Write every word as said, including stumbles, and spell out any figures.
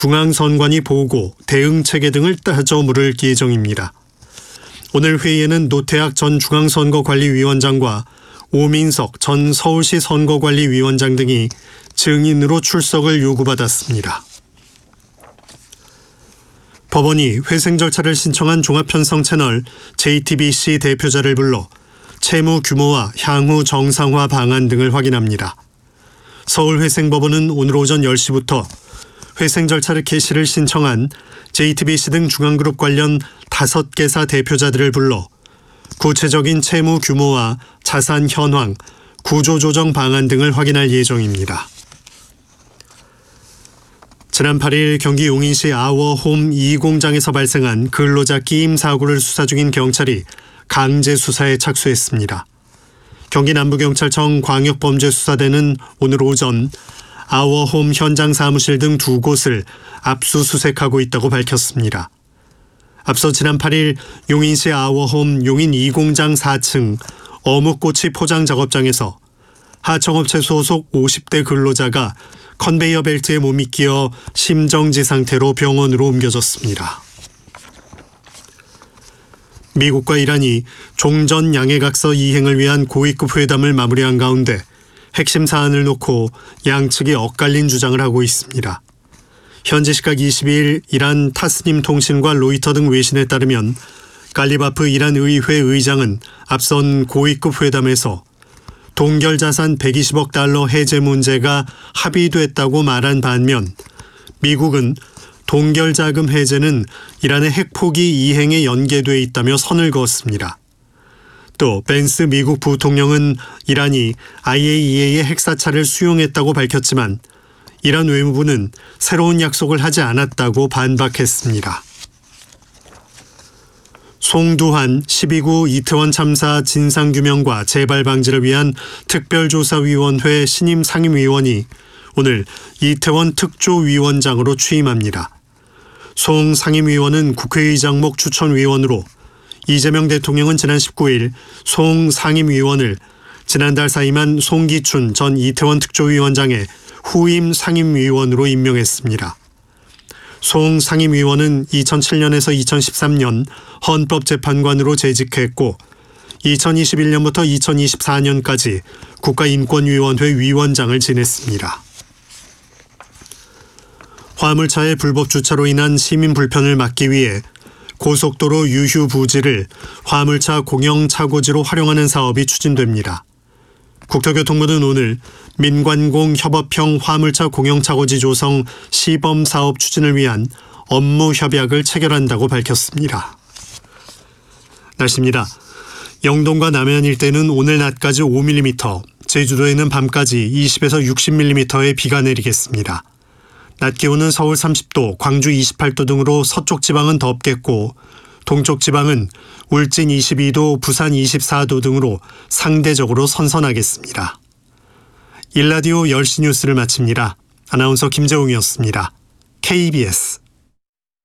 중앙선관위 보고, 대응 체계 등을 따져 물을 예정입니다. 오늘 회의에는 노태학 전 중앙선거관리위원장과 오민석 전 서울시 선거관리위원장 등이 증인으로 출석을 요구받았습니다. 법원이 회생 절차를 신청한 종합편성 채널 제이티비씨 대표자를 불러 채무 규모와 향후 정상화 방안 등을 확인합니다. 서울회생법원은 오늘 오전 열 시부터 회생 절차를 개시를 신청한 제이티비씨 등 중앙그룹 관련 다섯 개사 대표자들을 불러 구체적인 채무 규모와 자산 현황, 구조조정 방안 등을 확인할 예정입니다. 지난 팔 일 경기 용인시 아워홈 이 공장에서 발생한 근로자 끼임 사고를 수사 중인 경찰이 강제 수사에 착수했습니다. 경기 남부경찰청 광역범죄수사대는 오늘 오전 아워홈 현장 사무실 등 두 곳을 압수수색하고 있다고 밝혔습니다. 앞서 지난 팔 일 용인시 아워홈 용인 이 공장 사 층 어묵꼬치 포장 작업장에서 하청업체 소속 오십 대 근로자가 컨베이어 벨트에 몸이 끼어 심정지 상태로 병원으로 옮겨졌습니다. 미국과 이란이 종전 양해각서 이행을 위한 고위급 회담을 마무리한 가운데 핵심 사안을 놓고 양측이 엇갈린 주장을 하고 있습니다. 현지 시각 이십이 일 이란 타스님 통신과 로이터 등 외신에 따르면 갈리바프 이란 의회 의장은 앞선 고위급 회담에서 동결자산 백이십억 달러 해제 문제가 합의됐다고 말한 반면 미국은 동결자금 해제는 이란의 핵포기 이행에 연계돼 있다며 선을 그었습니다. 또 벤스 미국 부통령은 이란이 아이에이이에이의 핵사찰을 수용했다고 밝혔지만 이란 외무부는 새로운 약속을 하지 않았다고 반박했습니다. 송두환 십이 구 이태원 참사 진상규명과 재발 방지를 위한 특별조사위원회 신임 상임위원이 오늘 이태원 특조위원장으로 취임합니다. 송 상임위원은 국회의장목 추천위원으로 이재명 대통령은 지난 십구 일 송 상임위원을 지난달 사임한 송기춘 전 이태원 특조위원장의 후임 상임위원으로 임명했습니다. 송 상임위원은 이천칠 년에서 이천십삼 년 헌법재판관으로 재직했고 이천이십일 년부터 이천이십사 년까지 국가인권위원회 위원장을 지냈습니다. 화물차의 불법 주차로 인한 시민 불편을 막기 위해 고속도로 유휴 부지를 화물차 공영 차고지로 활용하는 사업이 추진됩니다. 국토교통부는 오늘 민관공 협업형 화물차 공영 차고지 조성 시범 사업 추진을 위한 업무 협약을 체결한다고 밝혔습니다. 날씨입니다. 영동과 남해안 일대는 오늘 낮까지 오 밀리미터, 제주도에는 밤까지 이십에서 육십 밀리미터의 비가 내리겠습니다. 낮 기온은 서울 삼십 도, 광주 이십팔 도 등으로 서쪽 지방은 덥겠고 동쪽 지방은 울진 이십이 도, 부산 이십사 도 등으로 상대적으로 선선하겠습니다. 일라디오 열 시 뉴스를 마칩니다. 아나운서 김재웅이었습니다. 케이비에스